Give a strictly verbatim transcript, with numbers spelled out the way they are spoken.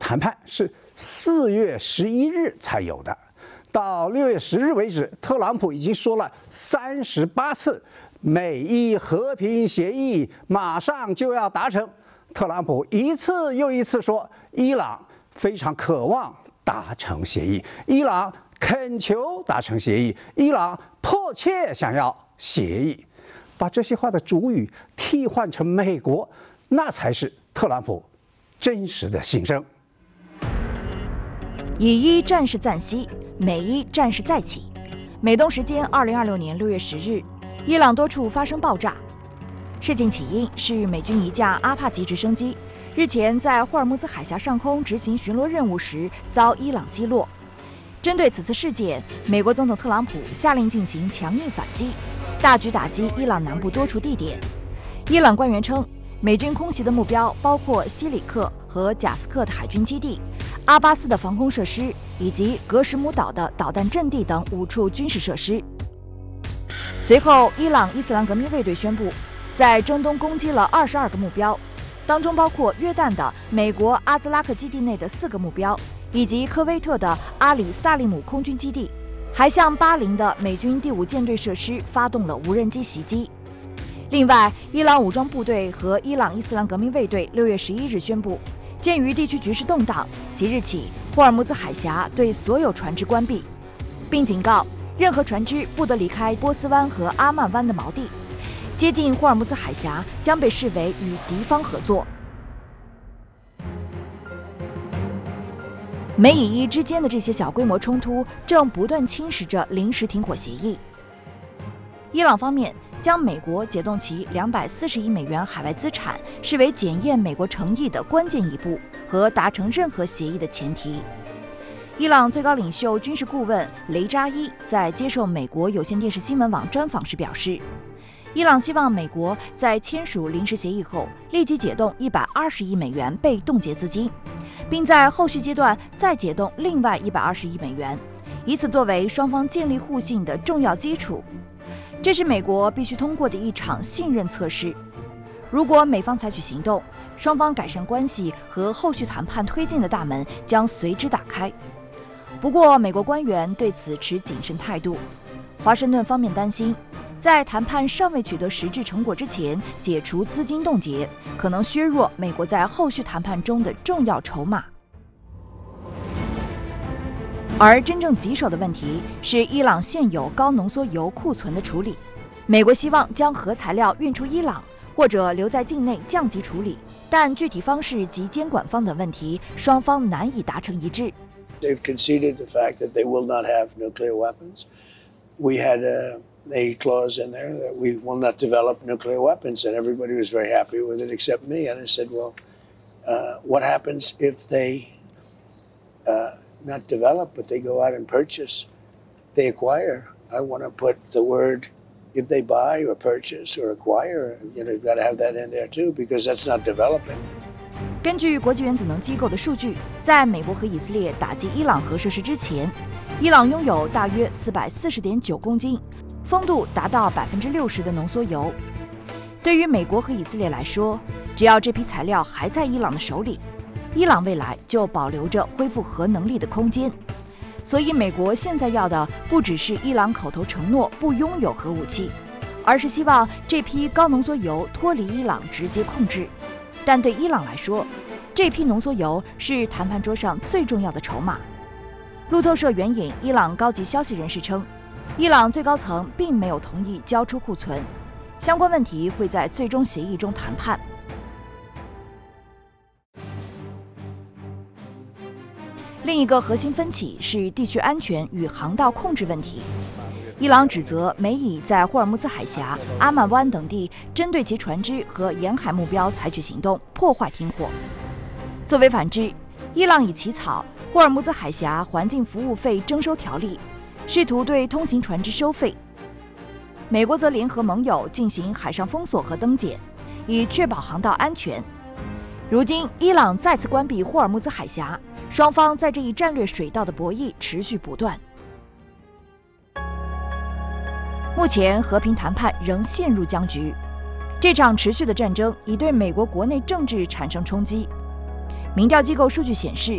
谈判是四月十一日才有的，到六月十日为止，特朗普已经说了三十八次美伊和平协议马上就要达成。特朗普一次又一次说，伊朗非常渴望达成协议，伊朗恳求达成协议，伊朗迫切想要协议。把这些话的主语替换成美国，那才是特朗普真实的心声。 以伊战事暂息，美伊战事再起。美东时间二零二六年六月十日，伊朗多处发生爆炸。事件起因是美军一架阿帕奇直升机日前在霍尔木兹海峡上空执行巡逻任务时遭伊朗击落。针对此次事件，美国总统特朗普下令进行强硬反击，大举打击伊朗南部多处地点。伊朗官员称，美军空袭的目标包括西里克和贾斯克的海军基地、阿巴斯的防空设施以及格什姆岛的导弹阵地等五处军事设施。随后，伊朗伊斯兰革命卫队宣布，在中东攻击了二十二个目标，当中包括约旦的美国阿兹拉克基地内的四个目标，以及科威特的阿里萨利姆空军基地，还向巴林的美军第五舰队设施发动了无人机袭击。另外，伊朗武装部队和伊朗伊斯兰革命卫队六月十一日宣布，鉴于地区局势动荡，即日起霍尔木兹海峡对所有船只关闭，并警告任何船只不得离开波斯湾和阿曼湾的锚地。接近霍尔木兹海峡将被视为与敌方合作。美以伊之间的这些小规模冲突正不断侵蚀着临时停火协议。伊朗方面将美国解冻其两百四十亿美元海外资产视为检验美国诚意的关键一步和达成任何协议的前提。伊朗最高领袖军事顾问雷扎伊在接受美国有线电视新闻网专访时表示，伊朗希望美国在签署临时协议后立即解冻一百二十亿美元被冻结资金，并在后续阶段再解冻另外一百二十亿美元，以此作为双方建立互信的重要基础。这是美国必须通过的一场信任测试。如果美方采取行动，双方改善关系和后续谈判推进的大门将随之打开。不过，美国官员对此持谨慎态度。华盛顿方面担心，在谈判尚未取得实质成果之前，解除资金冻结，可能削弱美国在后续谈判中的重要筹码。而真正棘手的问题是伊朗现有高浓缩铀库存的处理。美国希望将核材料运出伊朗，或者留在境内降级处理，但具体方式及监管方等问题，双方难以达成一致。 They've conceded the fact that they will not have nuclear weapons. We had a, a clause in there that we will not develop nuclear weapons, and everybody was very happy with it except me. And I said, well, uh, what happens if they uh, not develop, but they go out and purchase, they acquire? I want to put the word if they buy or purchase or acquire, you know, you've got to have that in there too, because that's not developing. 根据国际原子能机构的数据，在美国和以色列打击伊朗核设施之前，伊朗拥有大约四百四十点九公斤，丰度达到百分之六十的浓缩铀。对于美国和以色列来说，只要这批材料还在伊朗的手里，伊朗未来就保留着恢复核能力的空间。所以，美国现在要的不只是伊朗口头承诺不拥有核武器，而是希望这批高浓缩铀脱离伊朗直接控制。但对伊朗来说，这批浓缩铀是谈判桌上最重要的筹码。路透社援引伊朗高级消息人士称，伊朗最高层并没有同意交出库存，相关问题会在最终协议中谈判。另一个核心分歧是地区安全与航道控制问题。伊朗指责美以在霍尔木兹海峡、阿曼湾等地针对其船只和沿海目标采取行动，破坏停火。作为反制，伊朗已起草《霍尔木兹海峡环境服务费征收条例》，试图对通行船只收费。美国则联合盟友进行海上封锁和登检，以确保航道安全。如今，伊朗再次关闭霍尔木兹海峡，双方在这一战略水道的博弈持续不断。目前和平谈判仍陷入僵局，这场持续的战争已对美国国内政治产生冲击。民调机构数据显示，